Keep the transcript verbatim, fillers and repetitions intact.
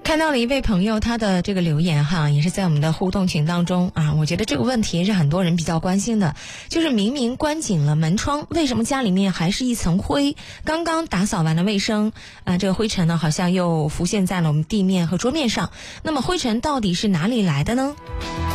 看到了一位朋友他的这个留言哈，也是在我们的互动群当中啊，我觉得这个问题也是很多人比较关心的，就是明明关紧了门窗，为什么家里面还是一层灰？刚刚打扫完了卫生啊，这个灰尘呢好像又浮现在了我们地面和桌面上，那么灰尘到底是哪里来的呢？